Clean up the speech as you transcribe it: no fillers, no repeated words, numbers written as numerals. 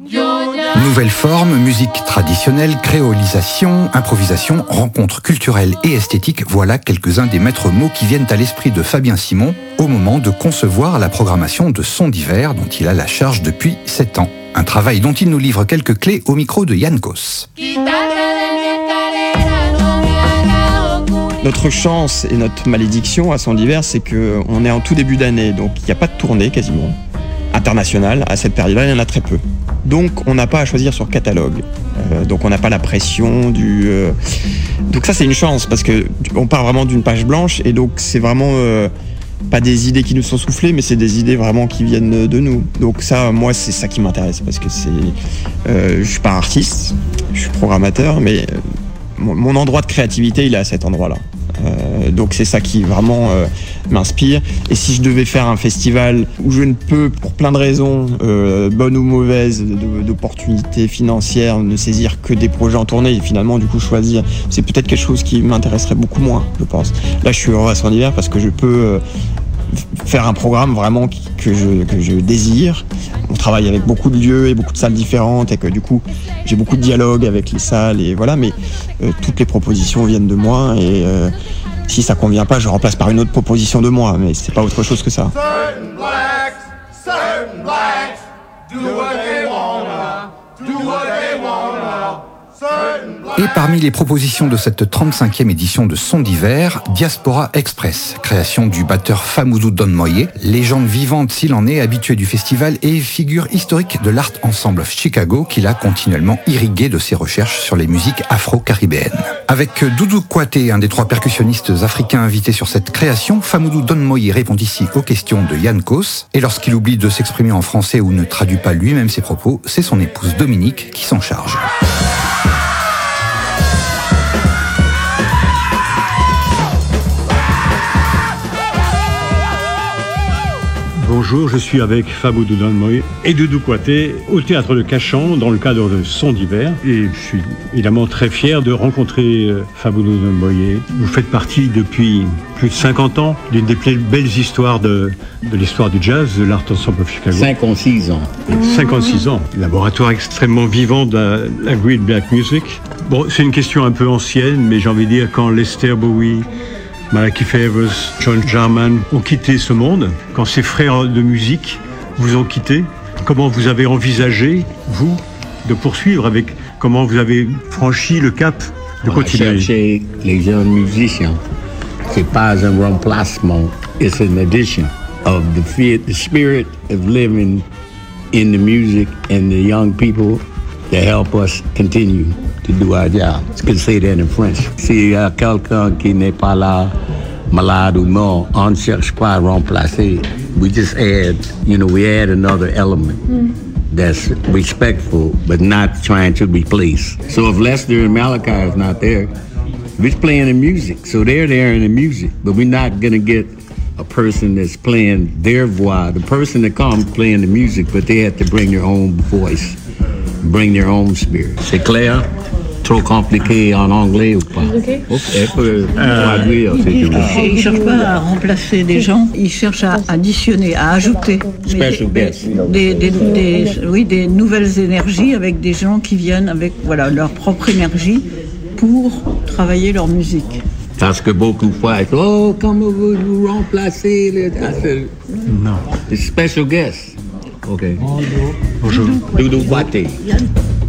Nouvelle forme, musique traditionnelle, créolisation, improvisation, rencontres culturelles et esthétiques, voilà quelques-uns des maîtres mots qui viennent à l'esprit de Fabien Simon au moment de concevoir la programmation de Sons d'hiver dont il a la charge depuis 7 ans. Un travail dont il nous livre quelques clés au micro de Yann Kos. Notre chance et notre malédiction à Sons d'hiver, c'est qu'on est en tout début d'année, donc il n'y a pas de tournée quasiment internationale. À cette période-là, il y en a très peu. Donc on n'a pas à choisir sur catalogue. Donc on n'a pas la pression du... Donc ça c'est une chance parce qu'on part vraiment d'une page blanche et donc c'est vraiment pas des idées qui nous sont soufflées, mais c'est des idées vraiment qui viennent de nous. Donc ça, moi c'est ça qui m'intéresse parce que je suis pas artiste, je suis programmateur, mais mon endroit de créativité il est à cet endroit-là. Donc c'est ça qui vraiment m'inspire. Et si je devais faire un festival où je ne peux, pour plein de raisons, bonnes ou mauvaises, d'opportunités financières, ne saisir que des projets en tournée et finalement du coup choisir, c'est peut-être quelque chose qui m'intéresserait beaucoup moins, je pense. Là je suis heureux à Sons d'hiver parce que je peux faire un programme vraiment que je désire. On travaille avec beaucoup de lieux et beaucoup de salles différentes et que du coup j'ai beaucoup de dialogue avec les salles et voilà, mais toutes les propositions viennent de moi et si ça convient pas, je remplace par une autre proposition de moi, mais c'est pas autre chose que ça. Certain blacks, do what they wanna, do what they wanna. Et parmi les propositions de cette 35e édition de Sons d'hiver, Diaspora Express, création du batteur Famoudou Don Moye, légende vivante s'il en est, habitué du festival et figure historique de l'Art Ensemble of Chicago qu'il a continuellement irrigué de ses recherches sur les musiques afro-caribéennes. Avec Doudou Kouaté, un des 3 percussionnistes africains invités sur cette création, Famoudou Don Moye répond ici aux questions de Yann Kos, et lorsqu'il oublie de s'exprimer en français ou ne traduit pas lui-même ses propos, c'est son épouse Dominique qui s'en charge. Bonjour, je suis avec Famoudou Don Moye et Doudou Kouaté au Théâtre de Cachan dans le cadre de Sons d'hiver. Et je suis évidemment très fier de rencontrer Famoudou Don Moye. Vous faites partie depuis plus de 50 ans d'une des plus belles histoires de l'histoire du jazz, de l'Art Ensemble of Chicago. 56 ans. 56 ans. Laboratoire extrêmement vivant de la Great Black Music. Bon, c'est une question un peu ancienne, mais j'ai envie de dire quand Lester Bowie, Malachi Favors, John Jarman ont quitté ce monde, quand ces frères de musique vous ont quitté, comment vous avez envisagé, vous, de poursuivre avec, comment vous avez franchi le cap de continuer? Chercher les jeunes musiciens, c'est pas un remplacement, it's an addition of the spirit of living in the music and the young people to help us continue to do our job. Je peux say that in French. S'il y a quelqu'un qui n'est pas là, malade ou mort, on ne cherche pas à remplacer. We just add, we add another element that's respectful, but not trying to replace. So if Lester and Malachi is not there, we're playing the music. So they're there in the music, but we're not going to get a person that's playing their voix. The person that comes playing the music, but they have to bring their own voice, bring their own spirit. C'est clair? Trop compliqué en anglais ou pas? Okay. Traduire, c'est tout. Ils ne cherchent pas à remplacer des gens, ils cherchent à additionner, à ajouter des nouvelles énergies avec des gens qui viennent avec leur propre énergie pour travailler leur musique. Parce que beaucoup de fois, comment vous remplacer? Non. It's special guest. OK. Bonjour. Doudou Kouaté.